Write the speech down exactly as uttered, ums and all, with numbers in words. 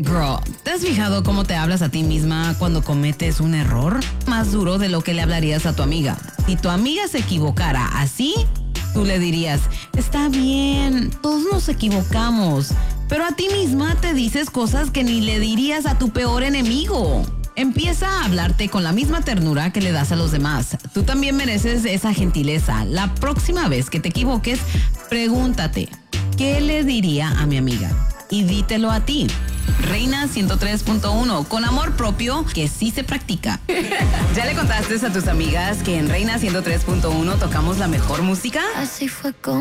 Girl, ¿te has fijado cómo te hablas a ti misma cuando cometes un error? Más duro de lo que le hablarías a tu amiga. Si tu amiga se equivocara así, tú le dirías, está bien, todos nos equivocamos. Pero a ti misma te dices cosas que ni le dirías a tu peor enemigo. Empieza a hablarte con la misma ternura que le das a los demás. Tú también mereces esa gentileza. La próxima vez que te equivoques, pregúntate, ¿qué le diría a mi amiga? Y dítelo a ti. Reina ciento tres punto uno, con amor propio que sí se practica. ¿Ya le contaste a tus amigas que en Reina ciento tres punto uno tocamos la mejor música? Así fue como